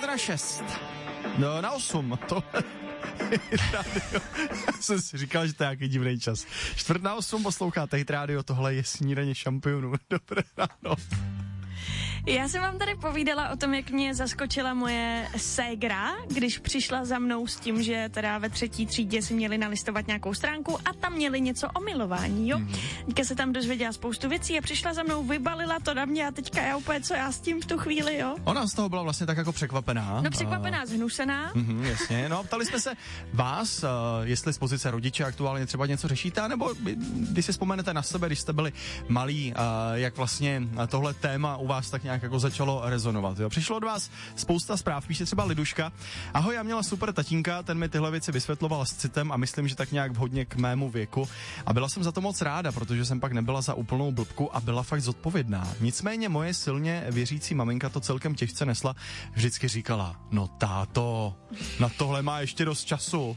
6. No, na 8. To já jsem si říkal, že to je nějaký divný čas. 7:45 posloucháte Hit Radio, tohle je snídaně šampionů. Dobré ráno. Já jsem vám tady povídala o tom, jak mě zaskočila moje ségra, když přišla za mnou s tím, že teda ve 3. třídě si měli nalistovat nějakou stránku a tam měli něco o milování, jo. Teďka se tam dozvěděla spoustu věcí a přišla za mnou, vybalila to na mě a teďka já úplně, co já s tím v tu chvíli, jo. Ona z toho byla vlastně tak jako překvapená. No překvapená, zhnusená. Jasně, no ptali jsme se vás, jestli z pozice rodiče aktuálně třeba něco řešíte, nebo když si vzpomenete na sebe, když jste byli malí, jak vlastně tohle téma u vás tak nějak jako začalo rezonovat. Jo. Přišlo od vás spousta zpráv, píše třeba Liduška. Ahoj, já měla super tatínka, ten mi tyhle věci vysvětloval s citem a myslím, že tak nějak vhodně k mému věku. A byla jsem za to moc ráda, protože jsem pak nebyla za úplnou blbku a byla fakt zodpovědná. Nicméně moje silně věřící maminka to celkem těžce nesla. Vždycky říkala, no táto, na tohle má ještě dost času.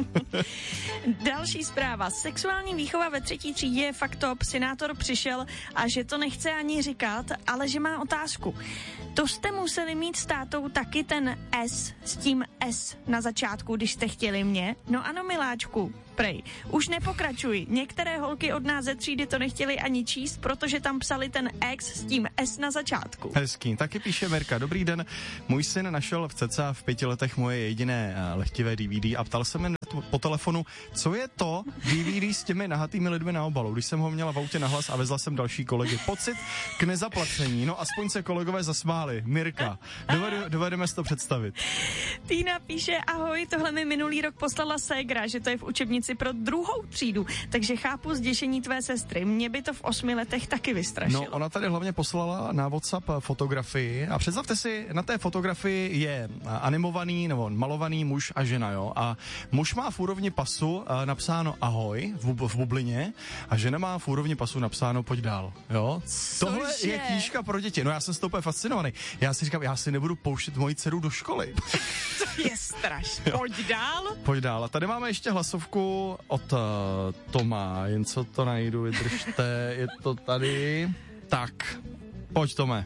Další zpráva. Sexuální výchova ve 3. třídě je fakt top. Synátor přišel a že to nechce ani říkat, ale že má otázku. To jste museli mít s tátou taky ten S, s tím S na začátku, když jste chtěli mě? No ano, miláčku, prej. Už nepokračuj. Některé holky od nás ze třídy to nechtěli ani číst, protože tam psali ten X s tím S na začátku. Hezký. Taky píše Mirka. Dobrý den. Můj syn našel v cca v 5 letech moje jediné lehtivé DVD a ptal se mě po telefonu, co je to DVD s těmi nahatými lidmi na obalu. Když jsem ho měla v autě nahlas a vezla jsem další kolegy. Pocit k nezaplacení. No aspoň se kolegové zasmáli. Mirka. Dovedeme si to představit. Týna píše, ahoj, tohle mi minulý rok poslala ségra, že to je v učebnici pro 2. třídu, takže chápu zděšení tvé sestry. Mě by to v 8 letech taky vystrašilo. No, ona tady hlavně poslala na WhatsApp fotografii a představte si, na té fotografii je animovaný nebo malovaný muž a žena, jo, a muž má v úrovni pasu napsáno ahoj v bublině a žena má v úrovni pasu napsáno pojď dál, jo. Tohle je knížka pro děti, no já jsem z toho úplně fascinovaný. Já si říkám, já si nebudu pouštět moji dceru do školy. To je strašný. Pojď dál. Pojď dál. A tady máme ještě hlasovku od Toma, jen co to najdu, vydržte, je to tady. Tak, pojď Tome.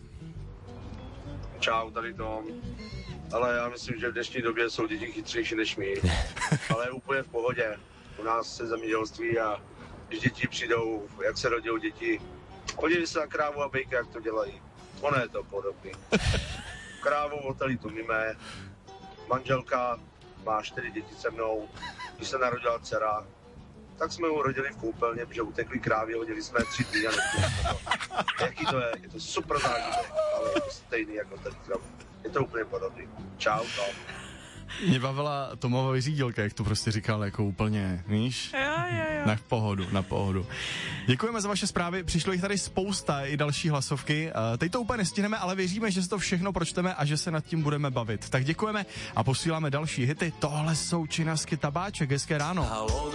Čau, tady Tom. Ale já myslím, že v dnešní době jsou děti chytřejší než my. Ale úplně v pohodě. U nás se zemědělství a když děti přijdou, jak se rodí děti, podívej se na krávu a bejka, jak to dělají. Ono je to podobný. Krávu otelí tu mime, manželka má 4 děti se mnou, když se narodila dcera, tak jsme ho rodili v koupelně, protože utekli krávy, hodili jsme 3 dny a jaký to je? Je to super zážitek, ale je to stejný jako ten krav. Je to úplně podobný. Čau, Tom. Mě bavila Tomova vyřídilka, jak to prostě říkal, jako úplně, víš? Jo. Na pohodu. Děkujeme za vaše zprávy, přišlo jich tady spousta, i další hlasovky. Teď to úplně nestihneme, ale věříme, že si to všechno pročteme a že se nad tím budeme bavit. Tak děkujeme a posíláme další hity. Tohle jsou Činasky Tabáček, hezké ráno.